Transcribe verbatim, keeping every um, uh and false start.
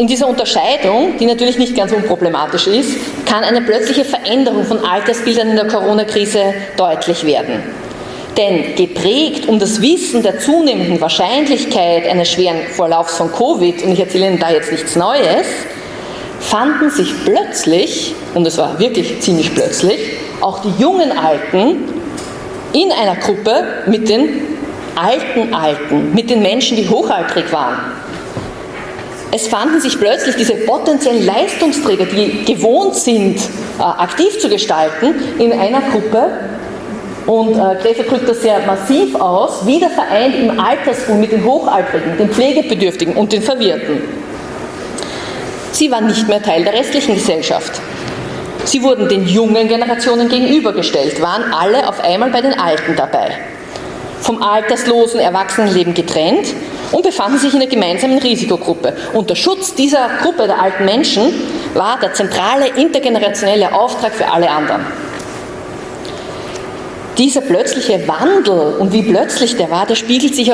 In dieser Unterscheidung, die natürlich nicht ganz unproblematisch ist, kann eine plötzliche Veränderung von Altersbildern in der Corona-Krise deutlich werden. Denn geprägt um das Wissen der zunehmenden Wahrscheinlichkeit eines schweren Vorlaufs von Covid, und ich erzähle Ihnen da jetzt nichts Neues, fanden sich plötzlich, und es war wirklich ziemlich plötzlich, auch die jungen Alten in einer Gruppe mit den alten Alten, mit den Menschen, die hochaltrig waren. Es fanden sich plötzlich diese potenziellen Leistungsträger, die gewohnt sind, äh, aktiv zu gestalten, in einer Gruppe. Und äh, Gräfe drückt das sehr massiv aus, wieder vereint im Alterspool mit den Hochaltrigen, den Pflegebedürftigen und den Verwirrten. Sie waren nicht mehr Teil der restlichen Gesellschaft. Sie wurden den jungen Generationen gegenübergestellt, waren alle auf einmal bei den Alten dabei. Vom alterslosen Erwachsenenleben getrennt und befanden sich in einer gemeinsamen Risikogruppe. Und der Schutz dieser Gruppe der alten Menschen war der zentrale intergenerationelle Auftrag für alle anderen. Dieser plötzliche Wandel, und wie plötzlich der war, der spiegelt sich auch